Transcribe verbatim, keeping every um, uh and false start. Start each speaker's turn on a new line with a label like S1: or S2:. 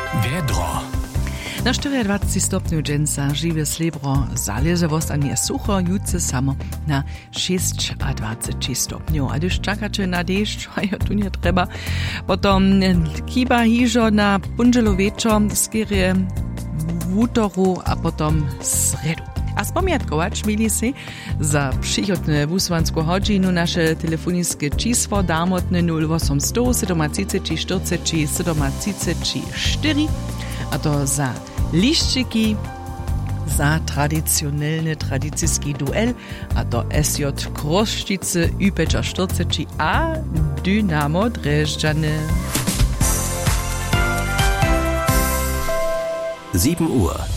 S1: Wiedro.
S2: Na dwadzieścia stopniów dżęsa żywe slebro zależewost, a nie sucho, jutce samo na dwadzieścia sześć stopniów. A gdyż czekacie na deszcz, a ja tu nie trzeba, potom kiba hižo na punželo wieczor, skierie w útoru, a potom sredu. A spamiatkować mieli si za przychodne wusłansku hodzinu nasze telefoniskie čísło damotne nula osiem sto siedemdziesiąt czterdzieści siedemdziesiąt cztery, a to za liszczyki, za tradycjonalny, tradycyjski duel, a to S J Kroszczyce Üpecza czterdzieści a Dynamo Dresdżany.
S1: sieben Uhr.